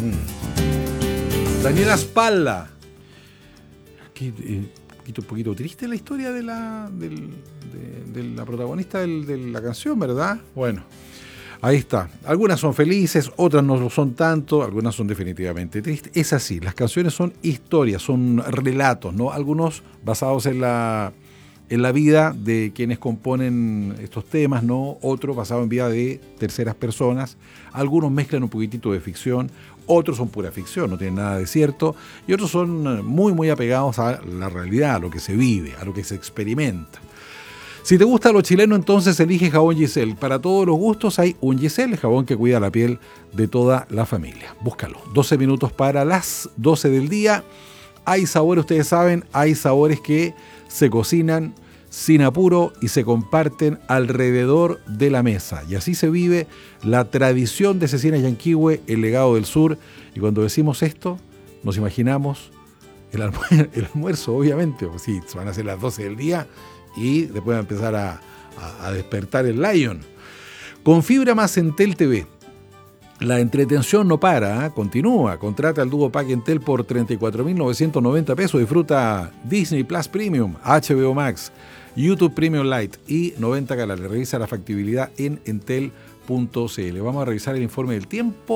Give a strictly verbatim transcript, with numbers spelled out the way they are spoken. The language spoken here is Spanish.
Mm. Daniela Spalla. Que, eh, un, poquito, un poquito triste la historia de la, del, de, de la protagonista del, de la canción, ¿verdad? Bueno, ahí está. Algunas son felices, otras no lo son tanto, algunas son definitivamente tristes. Es así, las canciones son historias, son relatos, ¿no? Algunos basados en la, en la vida de quienes componen estos temas, ¿no? Otros basados en vida de terceras personas. Algunos mezclan un poquitito de ficción, otros son pura ficción, no tienen nada de cierto, y otros son muy, muy apegados a la realidad, a lo que se vive, a lo que se experimenta. Si te gusta lo chileno, entonces elige jabón Giselle. Para todos los gustos hay un Giselle, el jabón que cuida la piel de toda la familia. Búscalo. doce minutos para las doce del día. Hay sabores, ustedes saben, hay sabores que se cocinan sin apuro y se comparten alrededor de la mesa. Y así se vive la tradición de Cecina Yanquihue, el legado del sur. Y cuando decimos esto, nos imaginamos el, almuer- el almuerzo, obviamente. Pues sí, van a ser las doce del día y después va a empezar a, a, a despertar el Lion. Con Fibra Más Entel T V. La entretención no para, ¿eh? Continúa. Contrata el Duo Pack Entel por treinta y cuatro mil novecientos noventa pesos. Disfruta Disney Plus Premium, H B O Max, YouTube Premium Lite y noventa canales. Revisa la factibilidad en entel punto c l. Vamos a revisar el informe del tiempo.